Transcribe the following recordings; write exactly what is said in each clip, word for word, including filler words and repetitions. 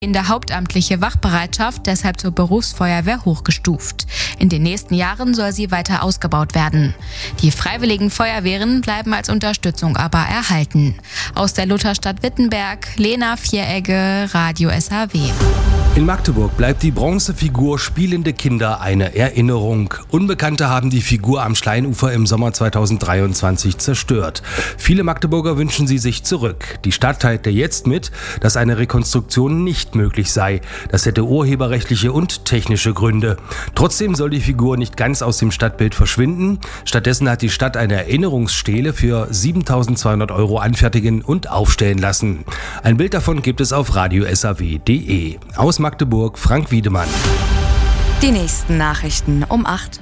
In der hauptamtliche Wachbereitschaft deshalb zur Berufsfeuerwehr hochgestuft. In den nächsten Jahren soll sie weiter ausgebaut werden. Die freiwilligen Feuerwehren bleiben als Unterstützung aber erhalten. Aus der Lutherstadt Wittenberg, Lena Vieregge, Radio S H W. In Magdeburg bleibt die Bronzefigur Spielende Kinder eine Erinnerung. Unbekannte haben die Figur am Schleinufer im Sommer zweitausenddreiundzwanzig zerstört. Viele Magdeburger wünschen sie sich zurück. Die Stadt teilte jetzt mit, dass eine Rekonstruktion nicht möglich sei. Das hätte urheberrechtliche und technische Gründe. Trotzdem soll die Figur nicht ganz aus dem Stadtbild verschwinden. Stattdessen hat die Stadt eine Erinnerungsstele für siebentausendzweihundert Euro anfertigen und aufstellen lassen. Ein Bild davon gibt es auf radio s h w punkt d e. Aus Magdeburg, Frank Wiedemann. Die nächsten Nachrichten um acht.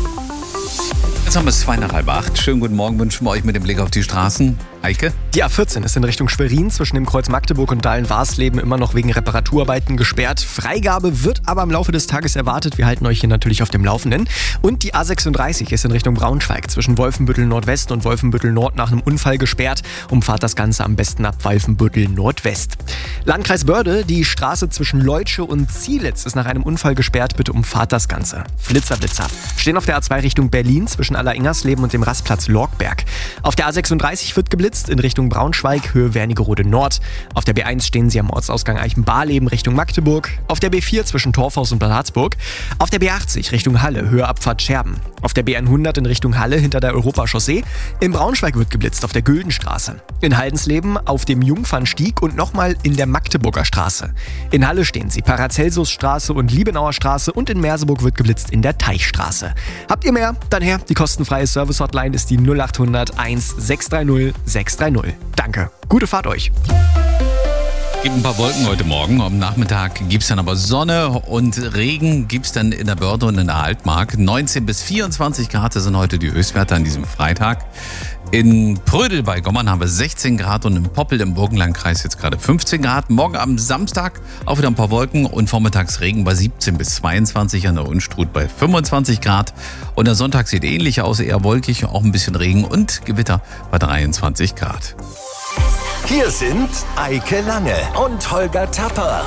Jetzt haben wir es zwei nach halb acht. Schönen guten Morgen wünschen wir euch mit dem Blick auf die Straßen. Heike? Die A vierzehn ist in Richtung Schwerin zwischen dem Kreuz Magdeburg und Dahlen-Warsleben immer noch wegen Reparaturarbeiten gesperrt. Freigabe wird aber im Laufe des Tages erwartet. Wir halten euch hier natürlich auf dem Laufenden. Und die A sechsunddreißig ist in Richtung Braunschweig zwischen Wolfenbüttel Nordwest und Wolfenbüttel Nord nach einem Unfall gesperrt. Umfahrt das Ganze am besten ab Wolfenbüttel Nordwest. Landkreis Börde, die Straße zwischen Leutsche und Zielitz ist nach einem Unfall gesperrt. Bitte umfahrt das Ganze. Flitzer, Blitzer. Stehen auf der A zwei Richtung Berlin zwischen Alleringers-Leben und dem Rastplatz Lorgberg. Auf der A sechsunddreißig wird geblitzt in Richtung Braunschweig, Höhe Wernigerode Nord. Auf der B eins stehen sie am Ortsausgang Eichenbarleben Richtung Magdeburg. Auf der B vier zwischen Torfhaus und Bad Harzburg. Auf der B achtzig Richtung Halle, Höhe Abfahrt Scherben. Auf der B hundert in Richtung Halle hinter der Europachaussee. In Braunschweig wird geblitzt auf der Güldenstraße. In Haldensleben auf dem Jungfernstieg und nochmal in der Magdeburger Straße. In Halle stehen sie Paracelsusstraße und Liebenauer Straße und in Merseburg wird geblitzt in der Teichstraße. Habt ihr mehr? Dann her. Die kostenfreie Service-Hotline ist die null acht hundert eins sechs drei null sechs drei null. Danke. Gute Fahrt euch. Es gibt ein paar Wolken heute Morgen. Am Nachmittag gibt es dann aber Sonne und Regen gibt es dann in der Börde und in der Altmark. neunzehn bis vierundzwanzig Grad sind heute die Höchstwerte an diesem Freitag. In Prödel bei Gommern haben wir sechzehn Grad und in Poppel im Burgenlandkreis jetzt gerade fünfzehn Grad. Morgen am Samstag auch wieder ein paar Wolken und vormittags Regen bei siebzehn bis zweiundzwanzig, an der Unstrut bei fünfundzwanzig Grad. Und der Sonntag sieht ähnlich aus, eher wolkig, auch ein bisschen Regen und Gewitter bei dreiundzwanzig Grad. Hier sind Eike Lange und Holger Tapper.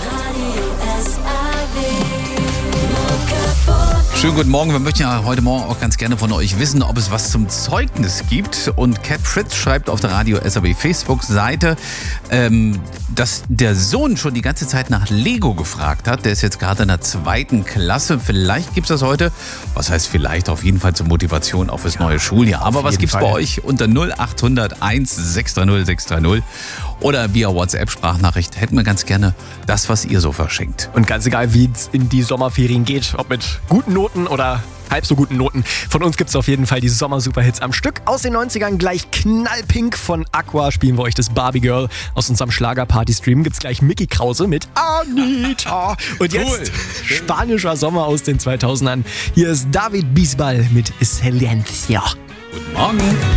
Schönen guten Morgen. Wir möchten ja heute Morgen auch ganz gerne von euch wissen, ob es was zum Zeugnis gibt. Und Cat Fritz schreibt auf der Radio S H W Facebook-Seite, ähm, dass der Sohn schon die ganze Zeit nach Lego gefragt hat. Der ist jetzt gerade in der zweiten Klasse. Vielleicht gibt es das heute. Was heißt vielleicht? Auf jeden Fall zur Motivation auf das neue Schuljahr. Aber was gibt's bei euch unter null acht hundert eins sechs drei null sechs drei null? Oder via WhatsApp-Sprachnachricht hätten wir ganz gerne das, was ihr so verschenkt. Und ganz egal, wie es in die Sommerferien geht, ob mit guten Noten oder halb so guten Noten. Von uns gibt es auf jeden Fall die Sommer-Superhits am Stück. Aus den neunzigern gleich knallpink von Aqua spielen wir euch das Barbie Girl. Aus unserem Schlager-Party-Stream gibt es gleich Mickey Krause mit Anita. Und jetzt cool. Spanischer Sommer aus den zweitausendern. Hier ist David Bisbal mit Silencio. Guten Morgen.